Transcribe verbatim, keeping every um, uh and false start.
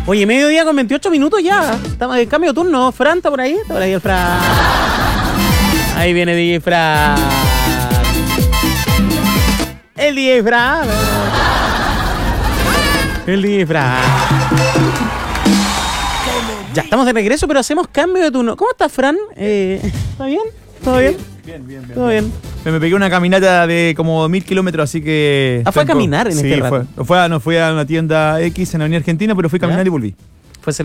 Oye, mediodía con veintiocho minutos ya. Estamos en cambio de turno. Fran, ¿está por ahí? Está por ahí el Fran. Ahí viene D J Fran. El D J Fran. El D J Fran. Ya estamos de regreso, pero hacemos cambio de turno. ¿Cómo estás, Fran? Eh, ¿Está bien? ¿Todo bien? Bien, bien, bien. ¿Todo bien? Me, me pegué una caminata de como mil kilómetros, así que... Ah, fue a caminar en sí, este rato. Fue, fue a, no fui a una tienda X en la Avenida Argentina, pero fui a caminar ¿Ya? y volví.